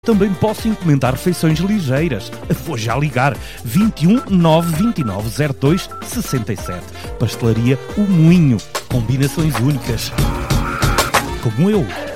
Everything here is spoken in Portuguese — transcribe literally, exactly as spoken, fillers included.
Também posso encomendar refeições ligeiras. Vou já ligar. vinte e um, nove vinte e nove, zero dois, sessenta e sete. Pastelaria O Moinho. Combinações únicas. Como eu.